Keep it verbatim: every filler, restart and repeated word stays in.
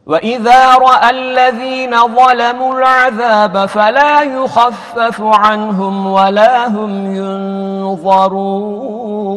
وإذا رأى الذين ظلموا العذاب فلا يخفف عنهم ولا هم ينظرون